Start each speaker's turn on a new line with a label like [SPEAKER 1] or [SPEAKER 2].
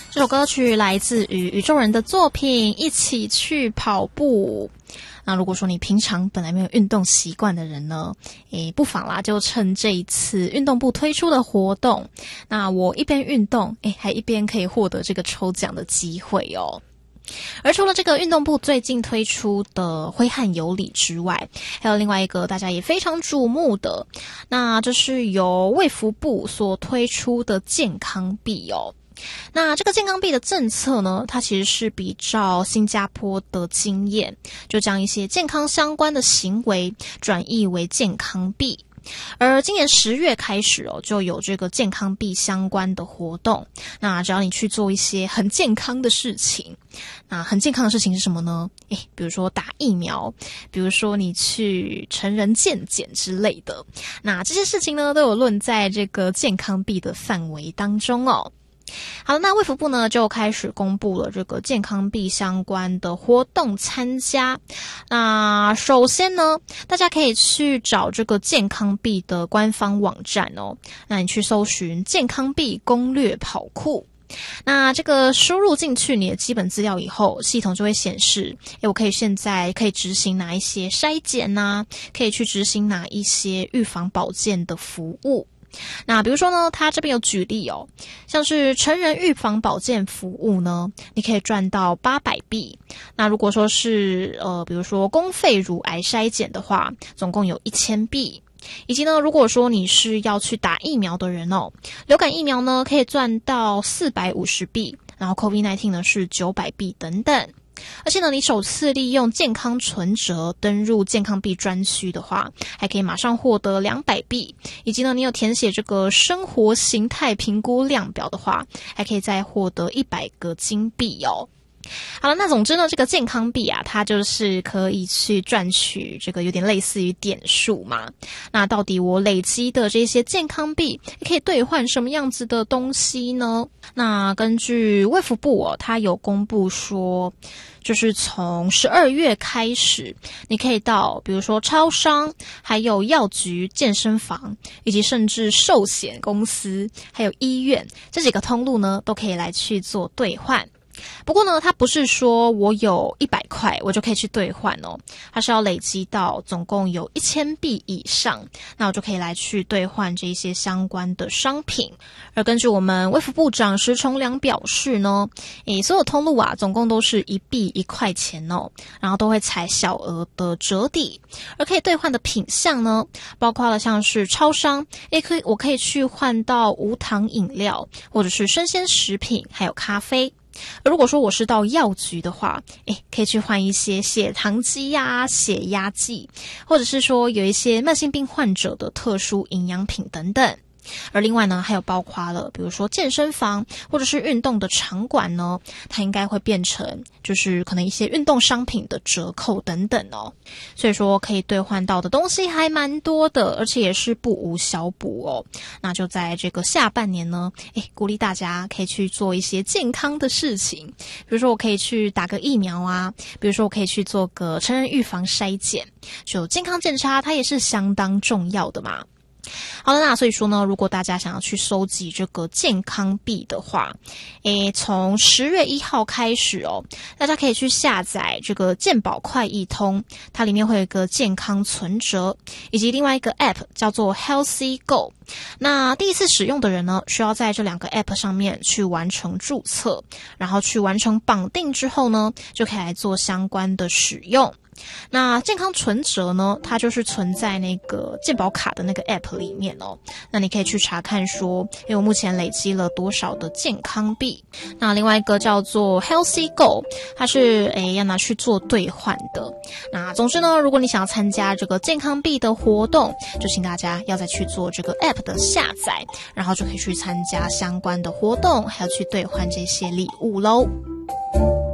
[SPEAKER 1] 这首歌曲来自于宇宙人的作品《一起去跑步》。那如果说你平常本来没有运动习惯的人呢，不妨啦，就趁这一次运动部推出的活动，那我一边运动，还一边可以获得这个抽奖的机会哦。而除了这个运动部最近推出的挥汗有礼之外，还有另外一个大家也非常瞩目的，那这是由卫福部所推出的健康币哦。那这个健康币的政策呢，它其实是比照新加坡的经验，就将一些健康相关的行为转译为健康币。而今年10月开始就有这个健康币相关的活动。那只要你去做一些很健康的事情，那很健康的事情是什么呢？比如说打疫苗，比如说你去成人健检之类的，那这些事情呢都有论在这个健康币的范围当中哦。好，那卫福部呢就开始公布了这个健康币相关的活动参加。那首先呢，大家可以去找这个健康币的官方网站哦。那你去搜寻健康币攻略跑酷。那这个输入进去你的基本资料以后，系统就会显示，我现在可以执行哪一些筛检啊，可以去执行哪一些预防保健的服务。那比如说呢，他这边有举例哦，像是成人预防保健服务呢，你可以赚到800币。那如果说是比如说公费乳癌筛检的话，总共有1000币。以及呢，如果说你是要去打疫苗的人哦，流感疫苗呢可以赚到450币，然后 COVID-19 呢是900币等等。而且呢，你首次利用健康存折登入健康币专区的话，还可以马上获得200币，以及呢，你有填写这个生活形态评估量表的话，还可以再获得100个金币哦。好了，那总之呢，这个健康币啊，它就是可以去赚取这个有点类似于点数嘛。那到底我累积的这些健康币可以兑换什么样子的东西呢？那根据卫福部它有公布说，就是从12月开始，你可以到比如说超商，还有药局、健身房，以及甚至寿险公司，还有医院这几个通路呢，都可以来去做兑换。不过呢，它不是说我有100块我就可以去兑换哦，它是要累积到总共有1000币以上，那我就可以来去兑换这些相关的商品。而根据我们卫福部长石崇良表示呢，所有通路啊，总共都是1币1块钱哦，然后都会采小额的折抵。而可以兑换的品项呢，包括了像是超商，我可以去换到无糖饮料，或者是生鲜食品，还有咖啡。而如果说我是到药局的话，可以去换一些血糖机啊、血压计，或者是说有一些慢性病患者的特殊营养品等等。而另外呢，还有包括了比如说健身房或者是运动的场馆呢，它应该会变成就是可能一些运动商品的折扣等等哦。所以说可以兑换到的东西还蛮多的，而且也是不无小补哦。那就在这个下半年呢，鼓励大家可以去做一些健康的事情，比如说我可以去打个疫苗啊，比如说我可以去做个成人预防筛检，就健康检查它也是相当重要的嘛。好了，那所以说呢，如果大家想要去收集这个健康币的话，从10月1号开始哦，大家可以去下载这个健保快易通，它里面会有一个健康存折，以及另外一个 App 叫做 Healthy Go。那第一次使用的人呢，需要在这2个 App 上面去完成注册，然后去完成绑定之后呢，就可以来做相关的使用。那健康存折呢，它就是存在那个健保卡的那个 App 里面哦。那你可以去查看说，我目前累积了多少的健康币。那另外一个叫做 Healthy Go， 它是要拿去做兑换的。那总之呢，如果你想要参加这个健康币的活动，就请大家要再去做这个 App 的下载，然后就可以去参加相关的活动，还要去兑换这些礼物咯。